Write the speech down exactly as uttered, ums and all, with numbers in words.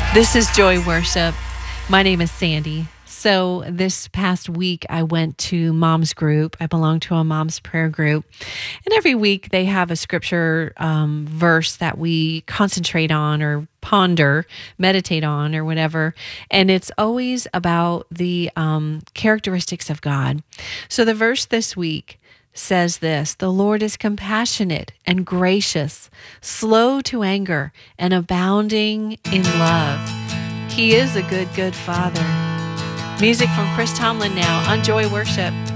This is Joy Worship. My name is Sandy. So, this past week, I went to Mom's Group. I belong to a Mom's Prayer Group. And every week, they have a scripture um, verse that we concentrate on or ponder, meditate on, or whatever. And it's always about the um, characteristics of God. So, the verse this week says this: the Lord is compassionate and gracious, slow to anger, and abounding in love. He is a good, good Father. Music from Chris Tomlin now on Joy Worship.